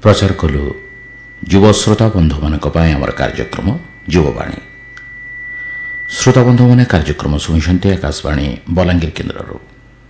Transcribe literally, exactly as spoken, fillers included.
प्रचार कलु युव श्रोता बंधु मान आमर कार्यक्रम युववाणी। श्रोता बंधु मैंने कार्यक्रम शुणुंट आकाशवाणी बलांगीर केन्द्र।